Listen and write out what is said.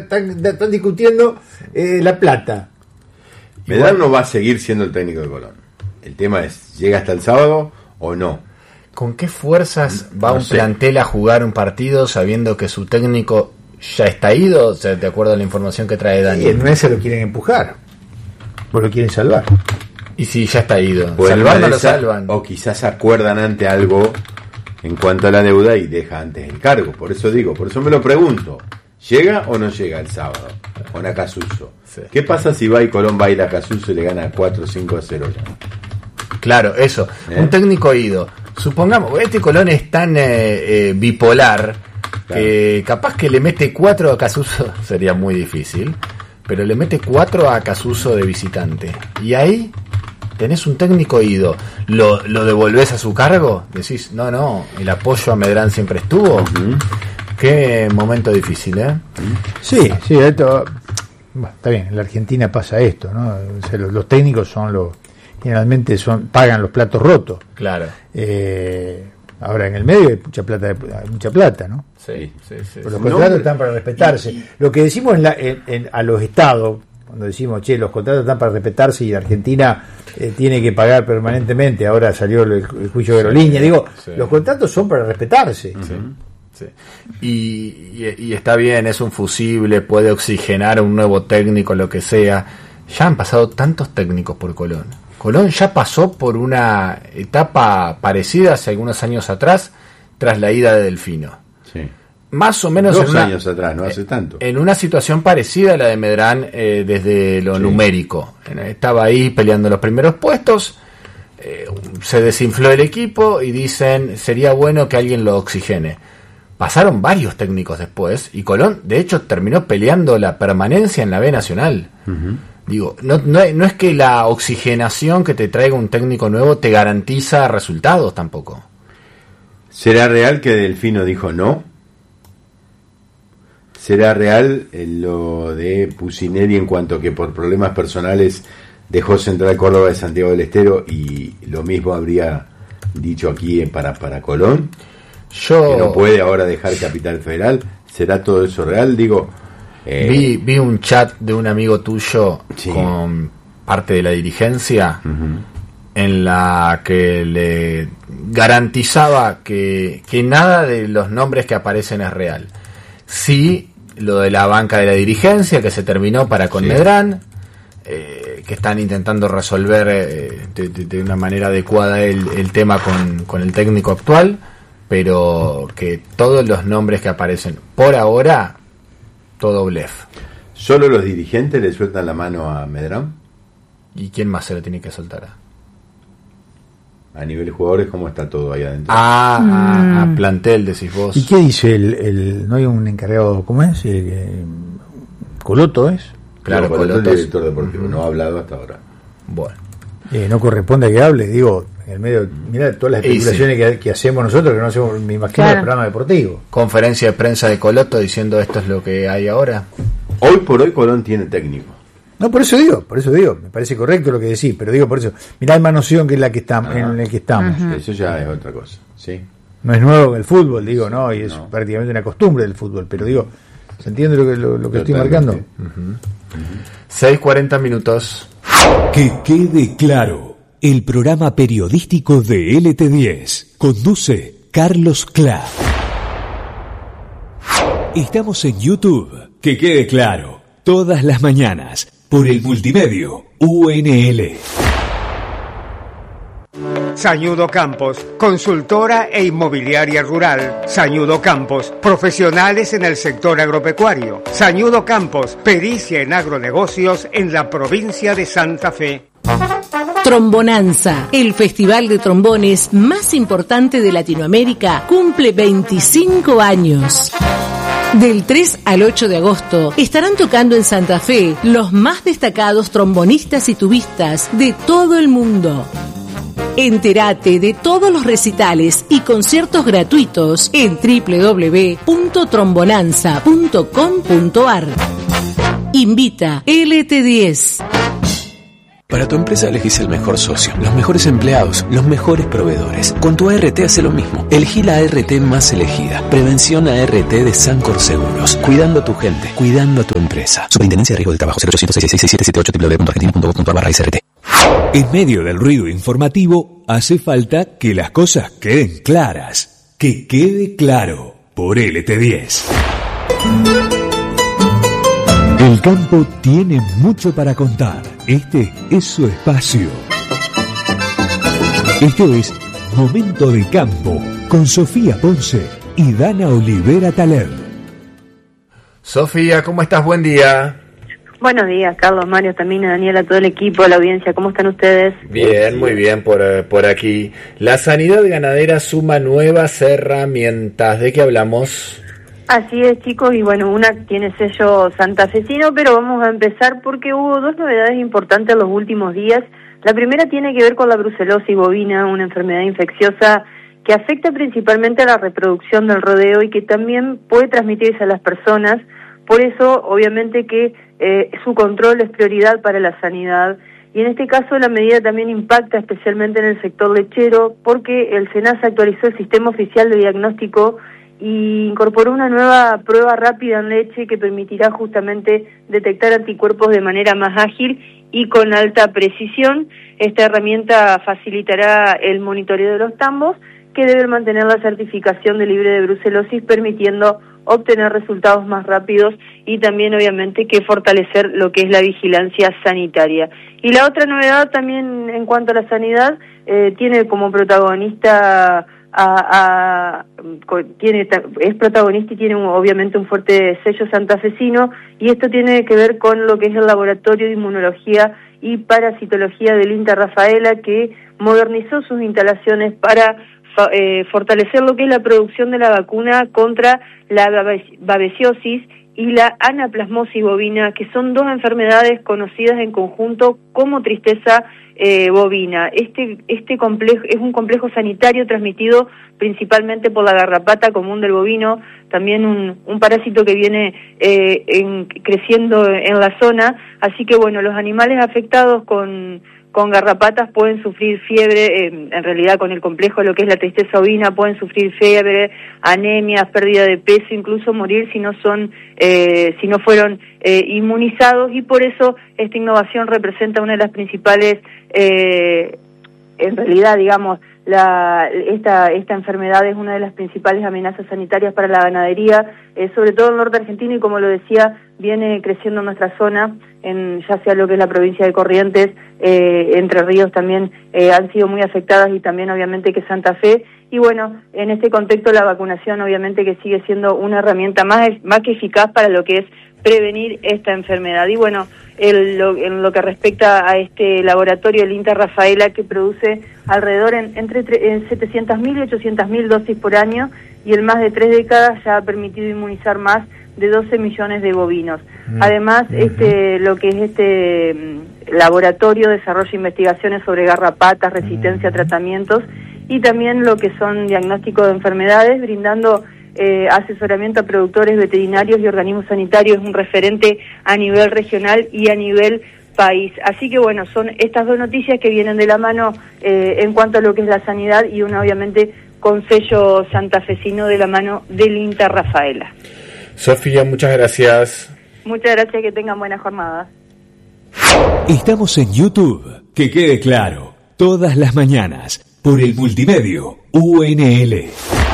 están discutiendo la plata. Medrano no va a seguir siendo el técnico de Colón. El tema es, ¿llega hasta el sábado o no? ¿Con qué fuerzas va un plantel a jugar un partido sabiendo que su técnico ya está ido? O sea, de acuerdo a la información que trae Dani. Y el 9 se lo quieren empujar, pues lo quieren salvar. Y si ya está ido, bueno, salvar no lo salvan. O quizás acuerdan antes algo en cuanto a la deuda y deja antes el cargo. Por eso me lo pregunto. ¿Llega o no llega el sábado con Acasuso? Sí. ¿Qué pasa si va y Colón va a ir a Acasuso y le gana 4-5-0 ya? Claro, eso. Un técnico ido. Supongamos, este Colón es tan bipolar, claro, que capaz que le mete 4 a Acasuso, sería muy difícil, pero le mete 4 a Acasuso de visitante. Y ahí tenés un técnico ido. ¿Lo devolvés a su cargo? Decís, no, el apoyo a Medrán siempre estuvo. Uh-huh. Qué momento difícil, ¿eh? Sí, esto, bueno, está bien, en la Argentina pasa esto, ¿no? O sea, los técnicos generalmente pagan los platos rotos. Claro. Ahora en el medio hay mucha plata, ¿no? Sí. Pero los contratos están para respetarse. Lo que decimos a los estados, cuando decimos, los contratos están para respetarse y Argentina tiene que pagar permanentemente, ahora salió el juicio de Aerolínea, los contratos son para respetarse. Sí. Y está bien, es un fusible, puede oxigenar a un nuevo técnico, lo que sea. Ya han pasado tantos técnicos por Colón. Colón ya pasó por una etapa parecida hace algunos años atrás, tras la ida de Delfino. Sí. Más o menos 2 años atrás, no hace tanto. En una situación parecida a la de Medrán, desde lo numérico. Estaba ahí peleando los primeros puestos, se desinfló el equipo y dicen, sería bueno que alguien lo oxigene. Pasaron varios técnicos después y Colón, de hecho, terminó peleando la permanencia en la B Nacional. Uh-huh. Digo, no es que la oxigenación que te traiga un técnico nuevo te garantiza resultados tampoco. ¿Será real que Delfino dijo no? ¿Será real lo de Pusineri en cuanto que por problemas personales dejó Central Córdoba de Santiago del Estero y lo mismo habría dicho aquí para Colón? Que no puede ahora dejar Capital Federal. ¿Será todo eso real? Digo, vi un chat de un amigo tuyo con parte de la dirigencia, uh-huh, en la que le garantizaba que nada de los nombres que aparecen es real. Sí, lo de la banca de la dirigencia que se terminó con Medrán, que están intentando resolver de una manera adecuada el tema con el técnico actual, pero que todos los nombres que aparecen por ahora, todo blef. ¿Solo los dirigentes le sueltan la mano a Medrán? ¿Y quién más se lo tiene que soltar? A nivel de jugadores, ¿cómo está todo ahí adentro? A plantel, decís vos. ¿Y qué dice no hay un encargado, cómo es? ¿Coloto es? Claro, Coloto es el director deportivo, no ha hablado hasta ahora. Bueno. No corresponde que hable, en el medio, mirá todas las especulaciones que hacemos nosotros, que no hacemos, me imagino, el programa deportivo. Conferencia de prensa de Coloto diciendo esto es lo que hay ahora. Hoy por hoy Colón tiene técnico. No, por eso digo, me parece correcto lo que decís, pero digo por eso, mirá el manoseón que es en el que estamos. Uh-huh. Eso ya es otra cosa, ¿sí? No es nuevo en el fútbol, ¿no? Y es prácticamente una costumbre del fútbol, pero ¿se entiende lo que estoy marcando? Uh-huh. 6:40 minutos. Que quede claro, el programa periodístico de LT10 conduce Carlos Cla. Estamos en YouTube, que quede claro, todas las mañanas, por el multimedio UNL. Sañudo Campos, consultora e inmobiliaria rural. Sañudo Campos, profesionales en el sector agropecuario. Sañudo Campos, pericia en agronegocios en la provincia de Santa Fe. Trombonanza, el festival de trombones más importante de Latinoamérica, cumple 25 años. Del 3 al 8 de agosto estarán tocando en Santa Fe los más destacados trombonistas y tubistas de todo el mundo. Entérate de todos los recitales y conciertos gratuitos en www.trombonanza.com.ar. Invita LT10. Para tu empresa elegís el mejor socio, los mejores empleados, los mejores proveedores. Con tu ART hace lo mismo. Elegí la ART más elegida. Prevención ART de Sancor Seguros. Cuidando a tu gente, cuidando a tu empresa. Superintendencia de Riesgo del Trabajo, 0800 666 778 www.argentina.gov.ar/SRT. En medio del ruido informativo, hace falta que las cosas queden claras. Que quede claro por LT10. El campo tiene mucho para contar. Este es su espacio. Esto es Momento de Campo con Sofía Ponce y Dana Olivera Taler. Sofía, ¿cómo estás? Buen día. Buenos días, Carlos, Mario, también Daniela, todo el equipo, la audiencia. ¿Cómo están ustedes? Bien, muy bien por aquí. La sanidad ganadera suma nuevas herramientas. ¿De qué hablamos? Así es, chicos, y bueno, una tiene sello santafesino, pero vamos a empezar porque hubo dos novedades importantes en los últimos días. La primera tiene que ver con la brucelosis bovina, una enfermedad infecciosa que afecta principalmente a la reproducción del rodeo y que también puede transmitirse a las personas. Por eso, obviamente que su control es prioridad para la sanidad. Y en este caso la medida también impacta especialmente en el sector lechero porque el SENASA actualizó el sistema oficial de diagnóstico y incorporó una nueva prueba rápida en leche que permitirá justamente detectar anticuerpos de manera más ágil y con alta precisión. Esta herramienta facilitará el monitoreo de los tambos, que deben mantener la certificación de libre de brucelosis, permitiendo obtener resultados más rápidos y también obviamente que fortalecer lo que es la vigilancia sanitaria. Y la otra novedad también en cuanto a la sanidad, tiene como protagonista es protagonista y tiene obviamente un fuerte sello santafesino, y esto tiene que ver con lo que es el Laboratorio de Inmunología y Parasitología del INTA Rafaela, que modernizó sus instalaciones para fortalecer lo que es la producción de la vacuna contra la babesiosis y la anaplasmosis bovina, que son dos enfermedades conocidas en conjunto como tristeza bovina. Este complejo es un complejo sanitario transmitido principalmente por la garrapata común del bovino, también un parásito que viene creciendo en la zona. Así que bueno, los animales afectados con garrapatas pueden sufrir fiebre, en realidad con el complejo de lo que es la tristeza ovina pueden sufrir fiebre, anemia, pérdida de peso, incluso morir si no fueron inmunizados, y por eso esta innovación representa una de las principales, en realidad digamos, esta enfermedad es una de las principales amenazas sanitarias para la ganadería, sobre todo en el norte argentino, y como lo decía, viene creciendo en nuestra zona, ya sea lo que es la provincia de Corrientes, Entre Ríos también han sido muy afectadas, y también obviamente que Santa Fe. Y bueno, en este contexto la vacunación obviamente que sigue siendo una herramienta más que eficaz para lo que es prevenir esta enfermedad. Y bueno, en lo que respecta a este laboratorio, el INTA Rafaela, que produce alrededor entre 700.000 y 800.000 dosis por año, y en más de 3 décadas ya ha permitido inmunizar más de 12 millones de bovinos. Además, lo que es este laboratorio desarrolla investigaciones sobre garrapatas, resistencia a tratamientos, y también lo que son diagnósticos de enfermedades, brindando asesoramiento a productores, veterinarios y organismos sanitarios. Es un referente a nivel regional y a nivel país. Así que bueno, son estas dos noticias que vienen de la mano en cuanto a lo que es la sanidad, y una obviamente con sello santafesino de la mano del INTA Rafaela. Sofía, muchas gracias. Muchas gracias, que tengan buena jornada. Estamos en YouTube, que quede claro, todas las mañanas, por el multimedio UNL.